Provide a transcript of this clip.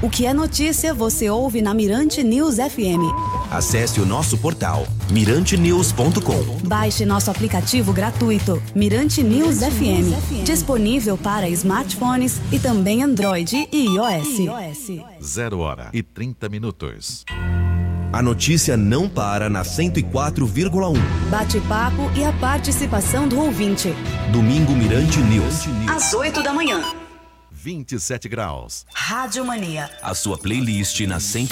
O que é notícia você ouve na Mirante News FM. Acesse o nosso portal mirantenews.com. Baixe nosso aplicativo gratuito Mirante News FM, disponível para smartphones e também Android e iOS. 0h30. A notícia não para na 104,1. Bate-papo e a participação do ouvinte. Domingo Mirante News. Às 8 da manhã. 27 graus. Rádio Mania. A sua playlist na 104,1.